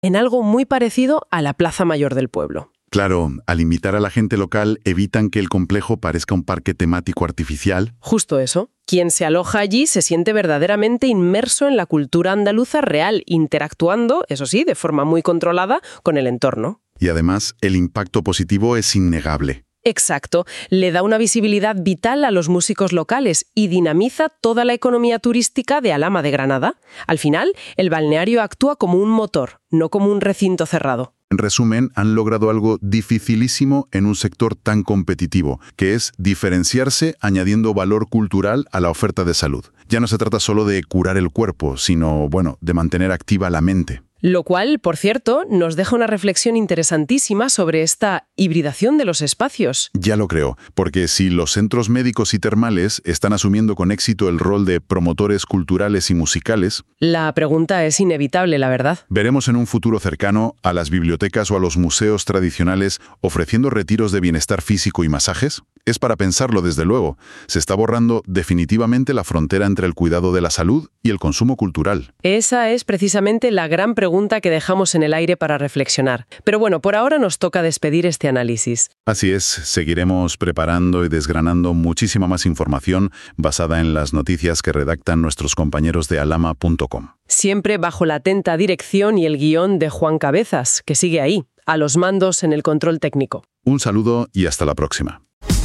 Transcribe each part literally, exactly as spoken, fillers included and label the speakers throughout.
Speaker 1: en algo muy parecido a la Plaza Mayor del pueblo.
Speaker 2: Claro, al invitar a la gente local evitan que el complejo parezca un parque temático artificial.
Speaker 1: Justo eso. Quien se aloja allí se siente verdaderamente inmerso en la cultura andaluza real, interactuando, eso sí, de forma muy controlada, con el entorno.
Speaker 2: Y además, el impacto positivo es innegable.
Speaker 1: Exacto. Le da una visibilidad vital a los músicos locales y dinamiza toda la economía turística de Alhama de Granada. Al final, el balneario actúa como un motor, no como un recinto cerrado.
Speaker 2: En resumen, han logrado algo dificilísimo en un sector tan competitivo, que es diferenciarse añadiendo valor cultural a la oferta de salud. Ya no se trata solo de curar el cuerpo, sino, bueno, de mantener activa la mente.
Speaker 1: Lo cual, por cierto, nos deja una reflexión interesantísima sobre esta hibridación de los espacios.
Speaker 2: Ya lo creo, porque si los centros médicos y termales están asumiendo con éxito el rol de promotores culturales y musicales,
Speaker 1: la pregunta es inevitable, la verdad.
Speaker 2: Veremos en un futuro cercano a las bibliotecas o a los museos tradicionales ofreciendo retiros de bienestar físico y masajes. Es para pensarlo, desde luego. Se está borrando definitivamente la frontera entre el cuidado de la salud y el consumo cultural.
Speaker 1: Esa es precisamente la gran pregunta que dejamos en el aire para reflexionar. Pero bueno, por ahora nos toca despedir este análisis.
Speaker 2: Así es, seguiremos preparando y desgranando muchísima más información basada en las noticias que redactan nuestros compañeros de alhama punto com.
Speaker 1: Siempre bajo la atenta dirección y el guión de Juan Cabezas, que sigue ahí, a los mandos en el control técnico.
Speaker 2: Un saludo y hasta la próxima.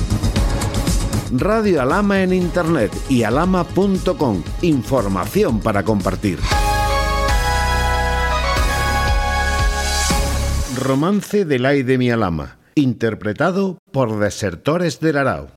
Speaker 3: Radio Alhama en Internet y alhama punto com. Información para compartir. Romance del ay de mi Alhama, interpretado por Desertores del Arao.